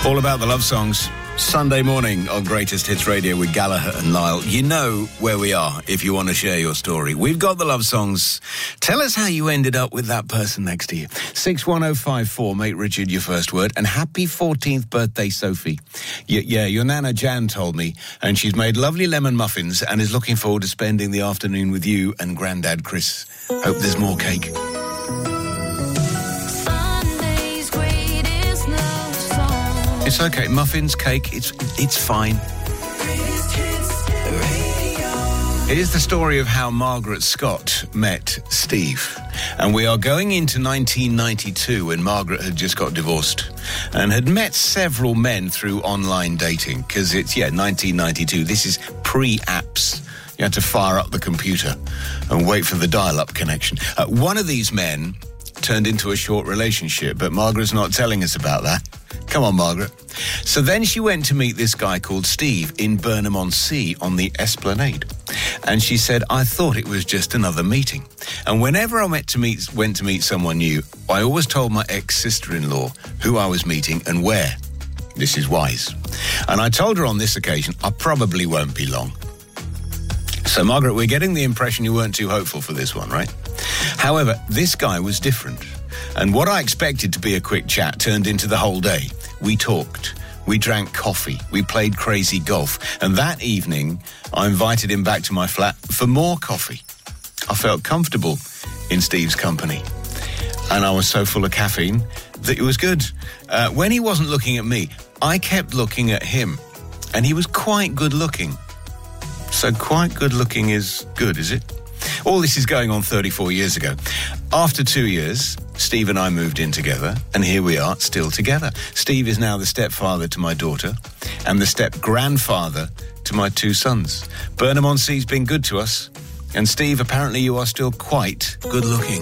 All about the love songs. Sunday morning on Greatest Hits Radio with Gallagher and Lyle. You know where we are if you want to share your story. We've got the love songs. Tell us how you ended up with that person next to you. 61054, make Richard your first word. And happy 14th birthday, Sophie. Yeah, your Nana Jan told me, and she's made lovely lemon muffins and is looking forward to spending the afternoon with you and Grandad Chris. Hope there's more cake. It's okay. Muffins, cake, it's fine. Here's the story of how Margaret Scott met Steve. And we are going into 1992 when Margaret had just got divorced and had met several men through online dating. Because it's, 1992. This is pre-apps. You had to fire up the computer and wait for the dial-up connection. One of these men turned into a short relationship, but Margaret's not telling us about that. Come on, Margaret. So then she went to meet this guy called Steve in Burnham-on-Sea on the Esplanade. And she said, I thought it was just another meeting. And whenever I went to meet someone new, I always told my ex-sister-in-law who I was meeting and where. This is wise. And I told her on this occasion, I probably won't be long. So, Margaret, we're getting the impression you weren't too hopeful for this one, right? However, this guy was different. And what I expected to be a quick chat turned into the whole day. We talked, we drank coffee, we played crazy golf. And that evening, I invited him back to my flat for more coffee. I felt comfortable in Steve's company. And I was so full of caffeine that it was good. When he wasn't looking at me, I kept looking at him. And he was quite good looking. So quite good looking is good, is it? All this is going on 34 years ago. After 2 years, Steve and I moved in together, and here we are, still together. Steve is now the stepfather to my daughter and the step-grandfather to my 2 sons. Burnham-on-Sea's been good to us, and Steve, apparently you are still quite good-looking.